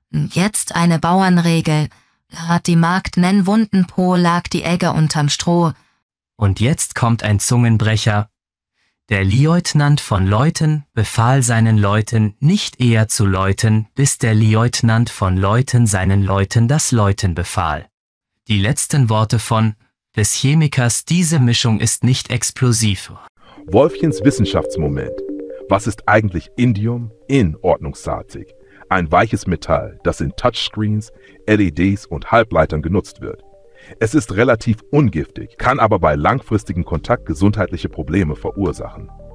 Jetzt eine Bauernregel. Hat die Magd nen wunden Po, lag die Egge unterm Stroh. Und jetzt kommt ein Zungenbrecher. Der Lieutenant von Leuten befahl seinen Leuten, nicht eher zu läuten, bis der Lieutenant von Leuten seinen Leuten das Läuten befahl. Die letzten Worte des Chemikers: Diese Mischung ist nicht explosiv. Wolfchens Wissenschaftsmoment. Was ist eigentlich Indium in ordnungsartig? Ein weiches Metall, das in Touchscreens, LEDs und Halbleitern genutzt wird. Es ist relativ ungiftig, kann aber bei langfristigem Kontakt gesundheitliche Probleme verursachen.